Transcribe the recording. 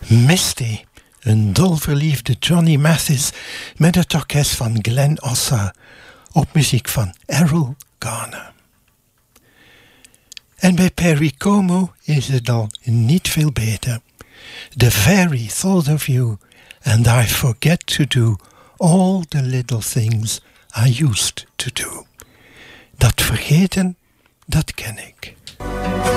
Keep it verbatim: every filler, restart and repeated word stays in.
Misty, een dolverliefde Johnny Mathis met het orkest van Glenn Ossa op muziek van Errol Garner. En bij Perry Como is het al niet veel beter. The very thought of you, and I forget to do all the little things I used to do. Dat vergeten, dat ken ik.